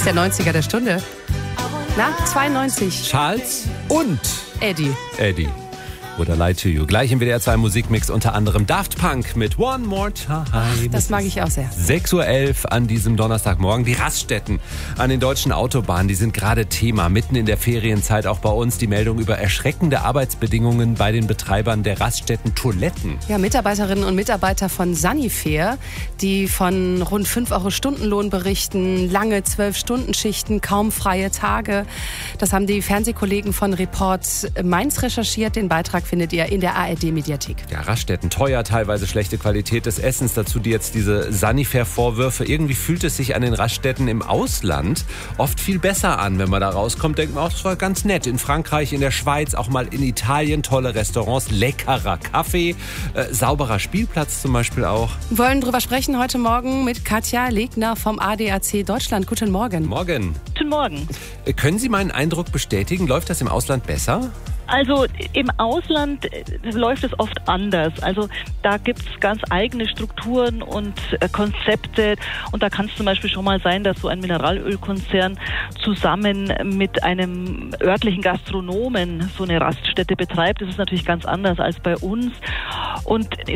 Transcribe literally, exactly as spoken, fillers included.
der neunziger der Stunde. Na, zweiundneunzig. Charles und Eddie. Eddie. Oder Lie to You. Gleich im W D R zwei Musikmix unter anderem Daft Punk mit One More Time. Das mag ich auch sehr. sechs Uhr elf an diesem Donnerstagmorgen. Die Raststätten an den deutschen Autobahnen, die sind gerade Thema. Mitten in der Ferienzeit auch bei uns die Meldung über erschreckende Arbeitsbedingungen bei den Betreibern der Raststätten-Toiletten. Ja, Mitarbeiterinnen und Mitarbeiter von Sanifair, die von rund fünf Euro Stundenlohn berichten, lange zwölf-Stunden-Schichten, kaum freie Tage. Das haben die Fernsehkollegen von Report Mainz recherchiert. Den Beitrag findet ihr in der A R D-Mediathek. Ja, Raststätten teuer, teilweise schlechte Qualität des Essens. Dazu die jetzt diese Sanifair-Vorwürfe. Irgendwie fühlt es sich an den Raststätten im Ausland oft viel besser an. Wenn man da rauskommt, denkt man, oh, das war ganz nett. In Frankreich, in der Schweiz, auch mal in Italien, tolle Restaurants, leckerer Kaffee, äh, sauberer Spielplatz zum Beispiel auch. Wir wollen drüber sprechen heute Morgen mit Katja Legner vom A D A C Deutschland. Guten Morgen. Morgen. Guten Morgen. Äh, können Sie meinen Eindruck bestätigen? Läuft das im Ausland besser? Also im Ausland läuft es oft anders. Also da gibt es ganz eigene Strukturen und äh, Konzepte. Und da kann es zum Beispiel schon mal sein, dass so ein Mineralölkonzern zusammen mit einem örtlichen Gastronomen so eine Raststätte betreibt. Das ist natürlich ganz anders als bei uns. Und